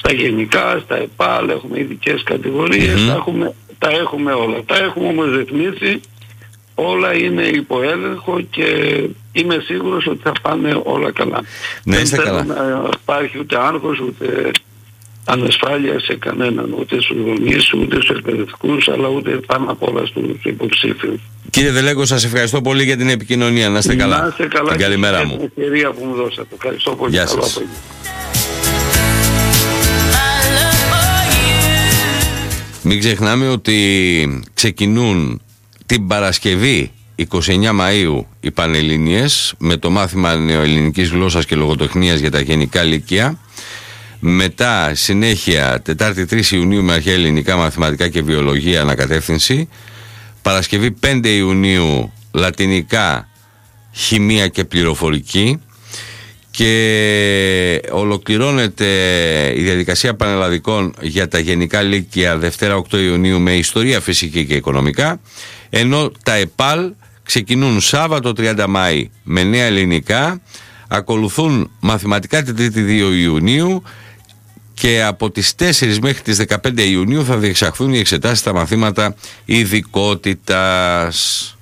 στα γενικά, στα ΕΠΑΛ, έχουμε ειδικές κατηγορίες, τα έχουμε όλα. Τα έχουμε όμως ρυθμίσει, όλα είναι υπό έλεγχο και είμαι σίγουρος ότι θα πάνε όλα καλά. Ναι, είστε καλά. Δεν θέλω να υπάρχει ούτε άγχος, ούτε ανασφάλεια σε κανέναν, ούτε στους γονείς, ούτε στους εκπαιδευτικούς, αλλά ούτε πάνω απ' όλα στους υποψήφιους. Κύριε Δελέγκο, σας ευχαριστώ πολύ για την επικοινωνία. Να είστε καλά. Να είστε καλά. Την καλημέρα και μου. την ευκαιρία που μου δώσατε. Ευχαριστώ πολύ. Γεια σας. Μην ξεχνάμε ότι ξεκινούν την Παρασκευή 29 Μαΐου οι Πανελληνίες με το μάθημα νεοελληνικής γλώσσας και λογοτεχνίας για τα γενικά λύκεια. Μετά συνέχεια Τετάρτη 3 Ιουνίου με αρχαία ελληνικά, μαθηματικά και βιολογία ανακατεύθυνση. Παρασκευή 5 Ιουνίου λατινικά, χημεία και πληροφορική. Και ολοκληρώνεται η διαδικασία πανελλαδικών για τα γενικά λύκεια Δευτέρα 8 Ιουνίου με ιστορία, φυσική και οικονομικά, ενώ τα ΕΠΑΛ ξεκινούν Σάββατο 30 Μάη με νέα ελληνικά, ακολουθούν μαθηματικά την Τρίτη 2 Ιουνίου και από τις 4 μέχρι τις 15 Ιουνίου θα διεξαχθούν οι εξετάσεις στα μαθήματα ειδικότητας.